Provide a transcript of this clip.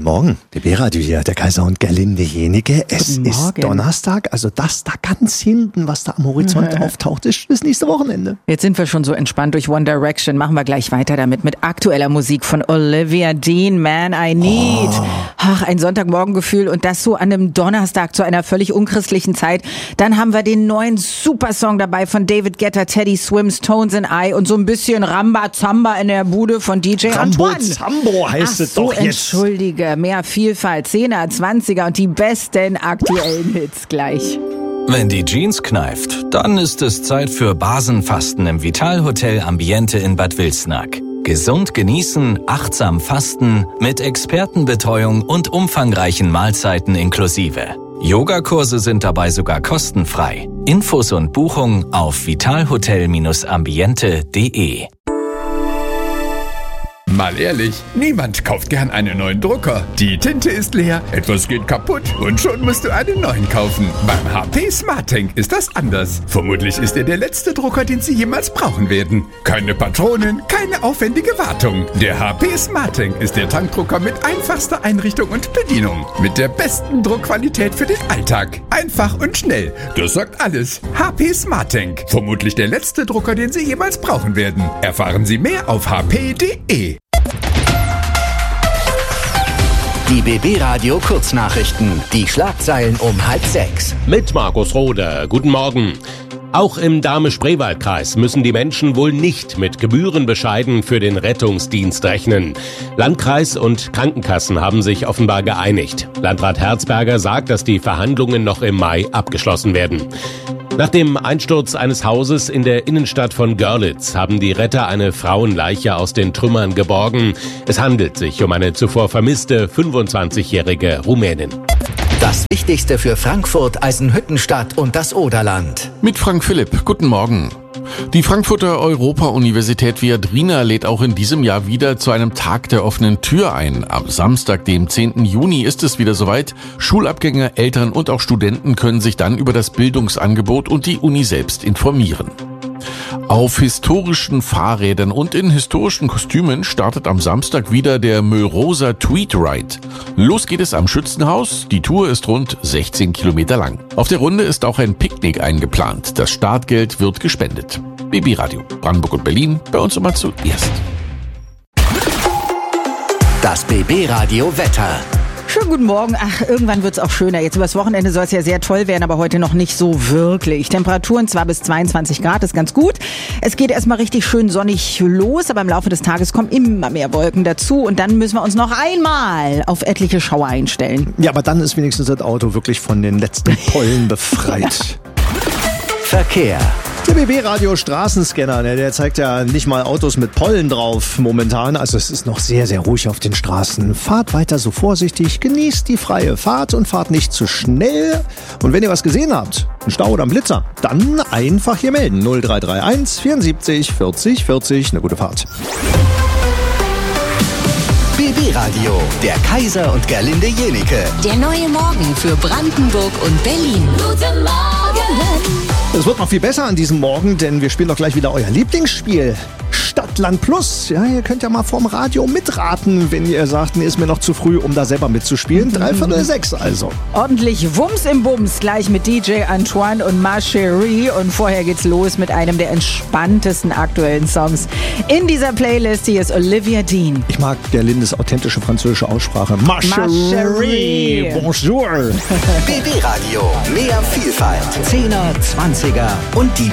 Morgen, BB-Radio hier, der Kaiser und Gerlinde Jenike. Es ist Donnerstag, also das da ganz hinten, was da am Horizont auftaucht, ist das nächste Wochenende. Jetzt sind wir schon so entspannt durch One Direction. Machen wir gleich weiter damit mit aktueller Musik von Olivia Dean, Man I Need. Ach, ein Sonntagmorgengefühl und das so an einem Donnerstag zu einer völlig unchristlichen Zeit. Dann haben wir den neuen Supersong dabei von David Guetta, Teddy Swims, Tones and I und so ein bisschen Ramba-Zamba in der Bude von DJ Antoine. Rambo-Zambo heißt es doch jetzt. Entschuldige, mehr Vielfalt, 10er, 20er und die besten aktuellen Hits gleich. Wenn die Jeans kneift, dann ist es Zeit für Basenfasten im Vitalhotel Ambiente in Bad Wilsnack. Gesund genießen, achtsam fasten, mit Expertenbetreuung und umfangreichen Mahlzeiten inklusive. Yogakurse sind dabei sogar kostenfrei. Infos und Buchung auf vitalhotel-ambiente.de. Mal ehrlich, niemand kauft gern einen neuen Drucker. Die Tinte ist leer, etwas geht kaputt und schon musst du einen neuen kaufen. Beim HP SmartTank ist das anders. Vermutlich ist er der letzte Drucker, den Sie jemals brauchen werden. Keine Patronen, keine aufwendige Wartung. Der HP SmartTank ist der Tankdrucker mit einfachster Einrichtung und Bedienung. Mit der besten Druckqualität für den Alltag. Einfach und schnell. Das sagt alles. HP SmartTank. Vermutlich der letzte Drucker, den Sie jemals brauchen werden. Erfahren Sie mehr auf hp.de. Die BB-Radio Kurznachrichten. Die Schlagzeilen um 5:30. Mit Markus Rohde. Guten Morgen. Auch im Dahme-Spreewald-Kreis müssen die Menschen wohl nicht mit Gebührenbescheiden für den Rettungsdienst rechnen. Landkreis und Krankenkassen haben sich offenbar geeinigt. Landrat Herzberger sagt, dass die Verhandlungen noch im Mai abgeschlossen werden. Nach dem Einsturz eines Hauses in der Innenstadt von Görlitz haben die Retter eine Frauenleiche aus den Trümmern geborgen. Es handelt sich um eine zuvor vermisste 25-jährige Rumänin. Das Wichtigste für Frankfurt, Eisenhüttenstadt und das Oderland. Mit Frank Philipp. Guten Morgen. Die Frankfurter Europa-Universität Viadrina lädt auch in diesem Jahr wieder zu einem Tag der offenen Tür ein. Am Samstag, dem 10. Juni, ist es wieder soweit. Schulabgänger, Eltern und auch Studenten können sich dann über das Bildungsangebot und die Uni selbst informieren. Auf historischen Fahrrädern und in historischen Kostümen startet am Samstag wieder der Mörosa Tweed Ride. Los geht es am Schützenhaus. Die Tour ist rund 16 Kilometer lang. Auf der Runde ist auch ein Picknick eingeplant. Das Startgeld wird gespendet. BB-Radio, Brandenburg und Berlin, bei uns immer zuerst. Das BB-Radio Wetter. Schönen guten Morgen. Ach, irgendwann wird's auch schöner. Jetzt übers Wochenende soll es ja sehr toll werden, aber heute noch nicht so wirklich. Temperaturen zwar bis 22 Grad, ist ganz gut. Es geht erstmal richtig schön sonnig los, aber im Laufe des Tages kommen immer mehr Wolken dazu und dann müssen wir uns noch einmal auf etliche Schauer einstellen. Ja, aber dann ist wenigstens das Auto wirklich von den letzten Pollen befreit. Verkehr. Der BB-Radio Straßenscanner, der zeigt ja nicht mal Autos mit Pollen drauf momentan. Also es ist noch sehr, sehr ruhig auf den Straßen. Fahrt weiter so vorsichtig, genießt die freie Fahrt und fahrt nicht zu schnell. Und wenn ihr was gesehen habt, einen Stau oder einen Blitzer, dann einfach hier melden. 0331 74 40 40. Eine gute Fahrt. BB-Radio, der Kaiser und Gerlinde Jenike. Der neue Morgen für Brandenburg und Berlin. Guten Morgen! Es wird noch viel besser an diesem Morgen, denn wir spielen doch gleich wieder euer Lieblingsspiel. Stadtland Plus. Ja, ihr könnt ja mal vorm Radio mitraten, wenn ihr sagt, mir ist mir noch zu früh, um da selber mitzuspielen. 5:45 also. Ordentlich Wumms im Bums, gleich mit DJ Antoine und Ma Chérie. Und vorher geht's los mit einem der entspanntesten aktuellen Songs in dieser Playlist. Hier ist Olivia Dean. Ich mag Gerlindes authentische französische Aussprache. Ma Chérie. Bonjour. BB-Radio, mehr Vielfalt. 10er, 20er und die